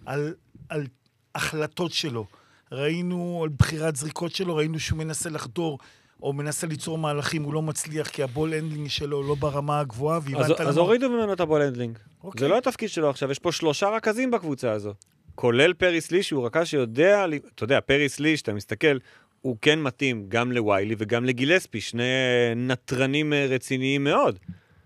על החלטות שלו. ראינו על בחירת זריקות שלו, ראינו שהוא מנסה לחדור, או מנסה ליצור מהלכים, הוא לא מצליח, כי הבול הנדלינג שלו לא ברמה הגבוהה, אז הורידו ממנו את הבול הנדלינג. זה לא התפקיד שלו עכשיו, יש פה 3 רכזים בקבוצה הזו. כולל פריס לי, שהוא רכז שיודע, אתה יודע, פריס לי, שאתה מסתכל, הוא כן מתאים גם לוויילי וגם לגילספי, שני נטרנים רציניים מאוד.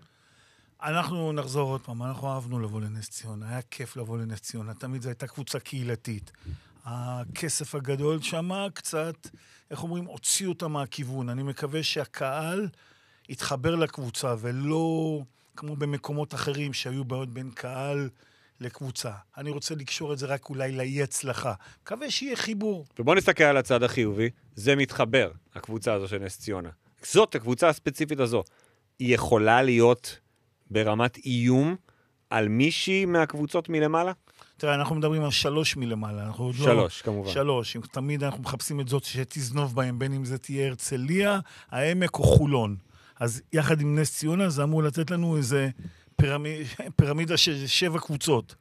אנחנו נחזור עוד פעם, אנחנו אהבנו לבוא לנס ציונה, היה כיף לבוא לנס ציונה, תמיד זו הייתה קבוצה קהילתית. הכסף הגדול שמה קצת, איך אומרים, הוציא אותה מהכיוון. אני מקווה שהקהל יתחבר לקבוצה, ולא כמו במקומות אחרים שהיו בעיות בין קהל לקבוצה. אני רוצה לקשור את זה רק אולי לאי הצלחה. מקווה שיהיה חיבור. ובוא נסתכל על הצד החיובי, זה מתחבר, הקבוצה הזו של נס ציונה. זאת, הקבוצה הספציפית הזו, היא יכולה להיות ברמת איום על מישהי מהקבוצות מלמעלה? תראה, אנחנו מדברים על 3 מלמעלה. 3, כמובן. 3. תמיד אנחנו מחפשים את זאת שתזנוב בהם, בין אם זה תהיה הרצליה, העמק או חולון. אז יחד עם נס ציונה, זה אמור לתת לנו איזה פירמידה של 7 קבוצות.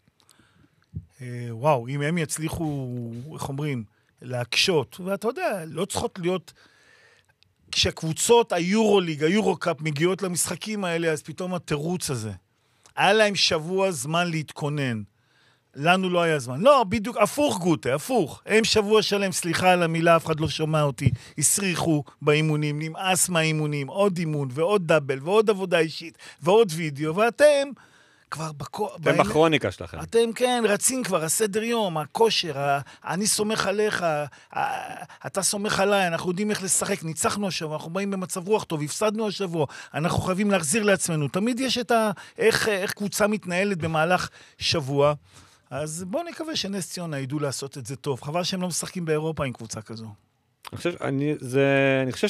וואו, אם הם יצליחו, איך אומרים, להקשות, ואתה יודע, לא צריכות להיות, כשקבוצות היורוליג, היורוקאפ מגיעות למשחקים האלה, אז פתאום התירוץ הזה. היה להם שבוע זמן להתכונן. לנו לא היה זמן. לא, בדיוק, הפוך גוטה, הפוך. הם שבוע שלם, סליחה על המילה, אף אחד לא שומע אותי, הסריחו באימונים, נמאס מהאימונים, עוד אימון ועוד דאבל ועוד עבודה אישית ועוד וידאו, ואתם כבר אתם בכרוניקה שלכם. אתם כן, רצים כבר, הסדר יום, הכושר, אני סומך עליך, אתה סומך עליי, אנחנו יודעים איך לשחק, ניצחנו השבוע, אנחנו באים במצב רוח טוב, הפסדנו השבוע, אנחנו חייבים להחזיר לעצמנו. תמיד יש את איך קבוצה מתנהלת במהלך שבוע. אז בואו נקווה שנס ציונה ידעו לעשות את זה טוב. חבל שהם לא משחקים באירופה עם קבוצה כזו. אני חושב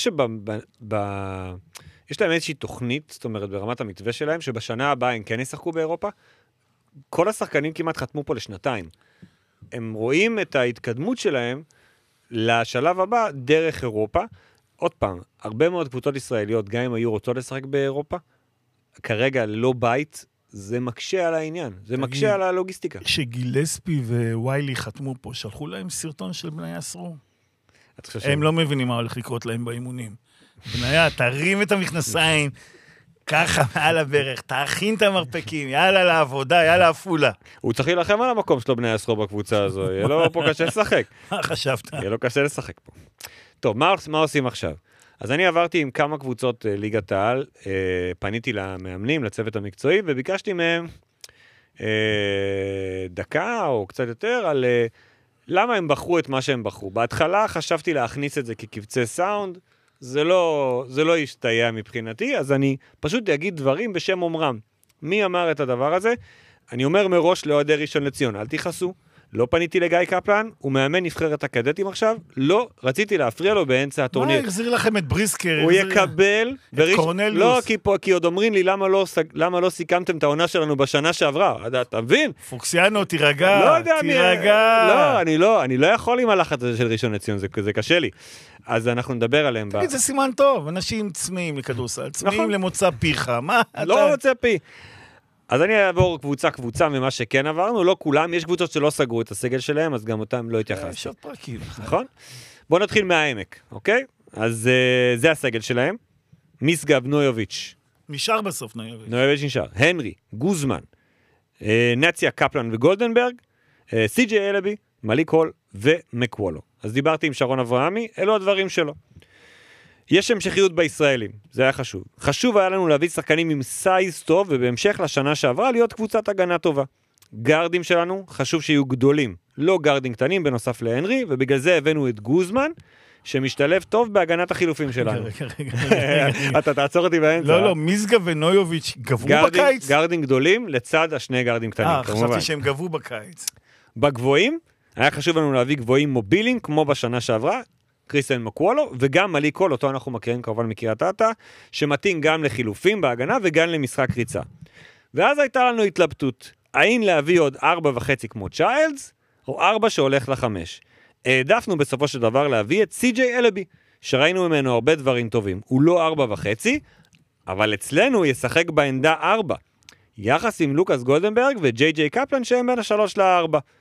יש להם איזושהי תוכנית, זאת אומרת, ברמת המתווה שלהם, שבשנה הבאה הם כן ישחקו באירופה. כל השחקנים כמעט חתמו פה לשנתיים. הם רואים את ההתקדמות שלהם לשלב הבא דרך אירופה. עוד פעם, הרבה מאוד קבוצות ישראליות, גם אם היו רוצות לשחק באירופה, כרגע ללא בית, זה מקשה על העניין, זה מקשה על הלוגיסטיקה. שגילספי וויילי חתמו פה, שלחו להם סרטון של בני אסרו. הם לא מבינים מה הולך לקרות להם באימונים. בניה, תרים את המכנסיים, ככה מעל הברך, תאכין את המרפקים, יאללה לעבודה, יאללה אפולה. הוא צריך להילחם על המקום שלו בני אסרו בקבוצה הזו, יהיה לו פה קשה לשחק. מה חשבת? יהיה לו קשה לשחק פה. טוב, מה עושים עכשיו? אז אני עברתי עם כמה קבוצות ליגת העל, פניתי למאמנים, לצוות המקצועי, וביקשתי מהם דקה או קצת יותר על למה הם בחרו את מה שהם בחרו. בהתחלה חשבתי להכניס את זה כקבצי סאונד, זה לא ישתייע מבחינתי, אז אני פשוט אגיד דברים בשם אומרם. מי אמר את הדבר הזה? אני אומר מראש לאוהדי ראשון לציון, אל תיחסו. לא פניתי לגיא קפלן, הוא מאמן נבחרת הקדטים עכשיו, לא רציתי להפריע לו באמצע הטורניר. מה, החזיר לכם את בריסקר? הוא יקבל, את קורנליוס. לא, כי עוד אומרים לי למה לא סיכמתם את העונה שלנו בשנה שעברה, אתה מבין? פוקסיאנו, תירגע, לא, אני לא יכול עם הלחץ הזה של ראשון לציון, זה קשה לי. אז אנחנו נדבר עליהם. תגיד, זה סימן טוב, אנשים צמאים לכדורסל, צמאים למוצא פיך, מה? לא מוצא פי. אז אני אעבור קבוצה ממה שכן עברנו, לא כולם, יש קבוצות שלא סגרו את הסגל שלהם, אז גם אותם לא התייחסתי. יש עוד פרקים. נכון? בואו נתחיל מהעמק, אוקיי? אז זה הסגל שלהם. מיסגב, נויוביץ'. נשאר בסוף נויוביץ'. נויוביץ' נשאר. הנרי, גוזמן, נציה, קפלן וגולדנברג, סי.ג'יי אלבי, מליק הול ומקוולו. אז דיברתי עם שרון אברהמי, אלו הדברים שלו. יש המשכיות בישראלים, זה היה חשוב. חשוב היה לנו להביא שחקנים עם סייז טוב, ובהמשך לשנה שעברה להיות קבוצת הגנה טובה. גרדים שלנו חשוב שיהיו גדולים, לא גרדים קטנים בנוסף להנרי, ובגלל זה הבאנו את גוזמן, שמשתלב טוב בהגנת החילופים שלנו. רגע. אתה תעצור אותי באמצע. לא, מיסגה ונויוביץ' גבו בקיץ? גרדים גדולים לצד השני גרדים קטנים. חשבתי שהם גבו בקיץ. בגבוהים, היה חשוב לנו להביא גבוהים מובילים, כמו בשנה שעברה, קריסטיאן מקוולו, וגם מליק הול, אותו אנחנו מכירים כמובן מקריית אתא, שמתאים גם לחילופים בהגנה וגם למשחק ריצה. ואז הייתה לנו התלבטות, האם להביא עוד 4.5 כמו צ'יילדס, או 4 שהולך ל5. העדפנו בסופו של דבר להביא את סי.ג'יי אלבי, שראינו ממנו הרבה דברים טובים. הוא לא 4.5, אבל אצלנו הוא ישחק בעמדה 4. יחס עם לוקאס גולדנברג וג'יי קפלן שהם בין 3 ל4.